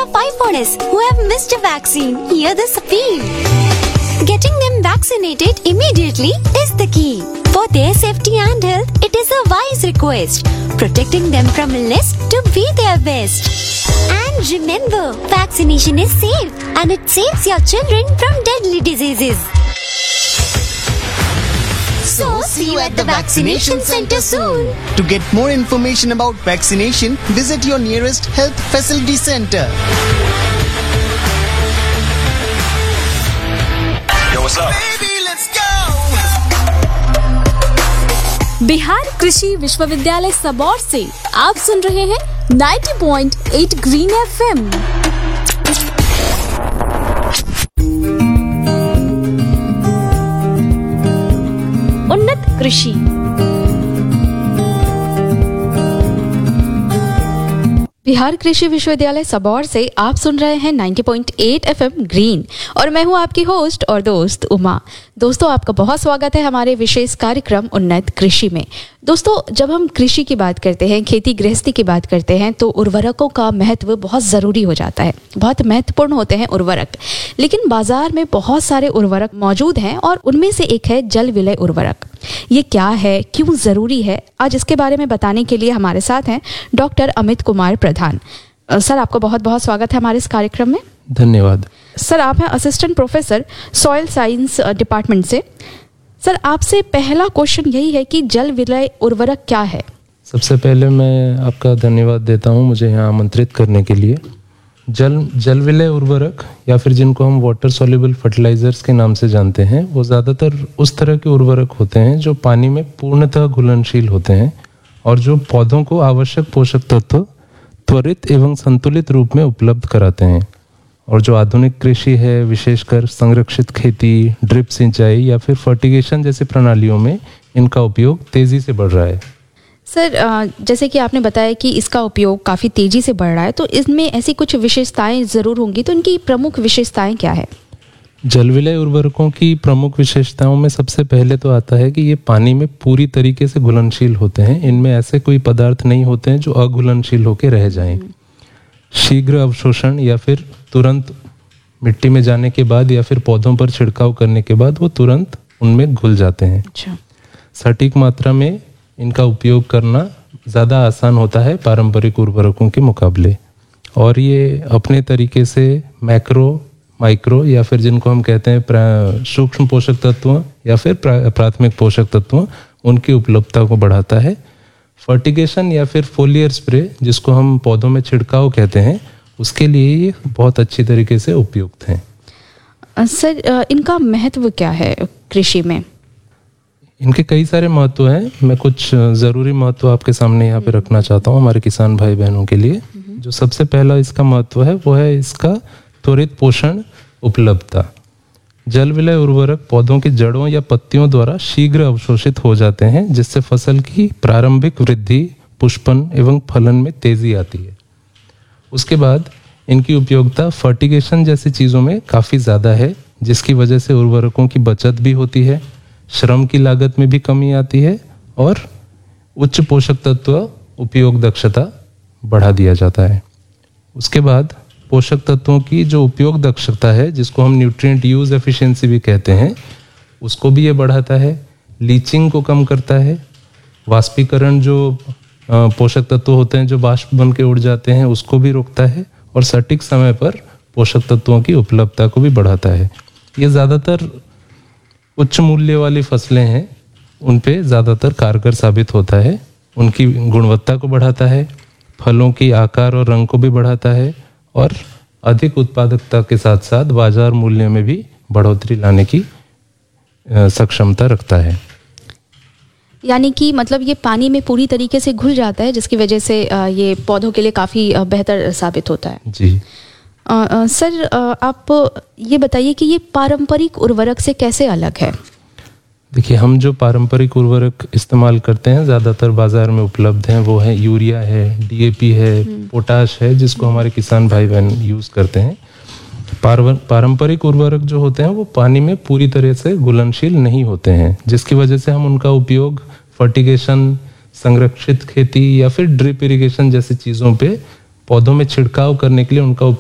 have 5 bonus who have missed a vaccine. Hear this appeal. Getting them vaccinated immediately is the key. For their safety and health, it is a wise request. Protecting them from illness to be their best. And remember, vaccination is safe and it saves your children from deadly diseases. So, see you at the vaccination center soon. To get more information about vaccination, visit your nearest health facility center. Yo, what's up? Baby, let's go! Bihar कृषि विश्वविद्यालय सबौर से आप सुन रहे हैं 90.8 green FM। उन्नत कृषि। बिहार कृषि विश्वविद्यालय सबौर से आप सुन रहे हैं 90.8 FM ग्रीन और मैं हूं आपकी होस्ट और दोस्त उमा। दोस्तों, आपका बहुत स्वागत है हमारे विशेष कार्यक्रम उन्नत कृषि में। दोस्तों, जब हम कृषि की बात करते हैं, खेती गृहस्थी की बात करते हैं, तो उर्वरकों का महत्व बहुत ज़रूरी हो जाता है। बहुत महत्वपूर्ण होते हैं उर्वरक, लेकिन बाजार में बहुत सारे उर्वरक मौजूद हैं और उनमें से एक है जल विलय उर्वरक। ये क्या है, क्यों ज़रूरी है, आज इसके बारे में बताने के लिए हमारे साथ हैं डॉक्टर अमित कुमार प्रधान। सर, आपका बहुत बहुत स्वागत है हमारे इस कार्यक्रम में। धन्यवाद। सर, आप हैं assistant professor soil science department से। सर, आपसे पहला क्वेश्चन यही है कि जल विलय उर्वरक क्या है? सबसे पहले मैं आपका धन्यवाद देता हूं मुझे यहाँ आमंत्रित करने के लिए। जल विलय उर्वरक या फिर जिनको हम वाटर सॉल्युबल फर्टिलाइजर्स के नाम से जानते हैं, वो ज़्यादातर उस तरह के उर्वरक होते हैं जो पानी में पूर्णतः घुलनशील होते हैं और जो पौधों को आवश्यक पोषक तत्व त्वरित एवं संतुलित रूप में उपलब्ध कराते हैं। और जो आधुनिक कृषि है, विशेषकर संरक्षित खेती, ड्रिप सिंचाई या फिर फर्टिगेशन जैसी प्रणालियों में इनका उपयोग तेज़ी से बढ़ रहा है। सर, जैसे कि आपने बताया कि इसका उपयोग काफ़ी तेज़ी से बढ़ रहा है, तो इसमें ऐसी कुछ विशेषताएं ज़रूर होंगी, तो इनकी प्रमुख विशेषताएं क्या है? जल विलय उर्वरकों की प्रमुख विशेषताओं में सबसे पहले तो आता है कि ये पानी में पूरी तरीके से घुलनशील होते हैं। इनमें ऐसे कोई पदार्थ नहीं होते हैं जो अघुलनशील होकर रह जाएं। शीघ्र अवशोषण या फिर तुरंत मिट्टी में जाने के बाद या फिर पौधों पर छिड़काव करने के बाद वो तुरंत उनमें घुल जाते हैं। अच्छा। सटीक मात्रा में इनका उपयोग करना ज़्यादा आसान होता है पारंपरिक उर्वरकों के मुकाबले, और ये अपने तरीके से मैक्रो, माइक्रो या फिर जिनको हम कहते हैं सूक्ष्म पोषक तत्वों या फिर प्राथमिक पोषक तत्वों, उनकी उपलब्धता को बढ़ाता है। फर्टिगेशन या फिर फोलियर स्प्रे जिसको हम पौधों में छिड़काव कहते हैं, उसके लिए ये बहुत अच्छी तरीके से उपयुक्त हैं। सर, इनका महत्व क्या है कृषि में? इनके कई सारे महत्व हैं। मैं कुछ ज़रूरी महत्व आपके सामने यहाँ पे रखना चाहता हूँ हमारे किसान भाई बहनों के लिए। जो सबसे पहला इसका महत्व है वो है इसका त्वरित पोषण उपलब्धता। जल विलय उर्वरक पौधों की जड़ों या पत्तियों द्वारा शीघ्र अवशोषित हो जाते हैं, जिससे फसल की प्रारंभिक वृद्धि, पुष्पन एवं फलन में तेजी आती है। उसके बाद इनकी उपयोगिता फर्टिगेशन जैसी चीज़ों में काफ़ी ज़्यादा है, जिसकी वजह से उर्वरकों की बचत भी होती है, श्रम की लागत में भी कमी आती है और उच्च पोषक तत्व उपयोग दक्षता बढ़ा दिया जाता है। उसके बाद पोषक तत्वों की जो उपयोग दक्षता है, जिसको हम न्यूट्रिएंट यूज एफिशिएंसी भी कहते हैं, उसको भी ये बढ़ाता है। लीचिंग को कम करता है। वाष्पीकरण, जो पोषक तत्व होते हैं जो वाष्प बन के उड़ जाते हैं, उसको भी रोकता है और सटीक समय पर पोषक तत्वों की उपलब्धता को भी बढ़ाता है। ये ज़्यादातर उच्च मूल्य वाली फसलें हैं, उन पे ज़्यादातर कारगर साबित होता है। उनकी गुणवत्ता को बढ़ाता है, फलों की आकार और रंग को भी बढ़ाता है और अधिक उत्पादकता के साथ साथ बाजार मूल्य में भी बढ़ोतरी लाने की सक्षमता रखता है। यानी कि मतलब ये पानी में पूरी तरीके से घुल जाता है, जिसकी वजह से ये पौधों के लिए काफ़ी बेहतर साबित होता है। जी। सर, आप ये बताइए कि ये पारंपरिक उर्वरक से कैसे अलग है? देखिए, हम जो पारंपरिक उर्वरक इस्तेमाल करते हैं ज़्यादातर बाजार में उपलब्ध हैं, वो है यूरिया है, डीएपी है, पोटाश है, जिसको हमारे किसान भाई बहन यूज़ करते हैं। पारंपरिक उर्वरक जो होते हैं वो पानी में पूरी तरह से घुलनशील नहीं होते हैं, जिसकी वजह से हम उनका उपयोग फर्टिगेशन, संरक्षित खेती या फिर ड्रिप इरिगेशन जैसी चीज़ों पे पौधों में छिड़काव करने के लिए उनका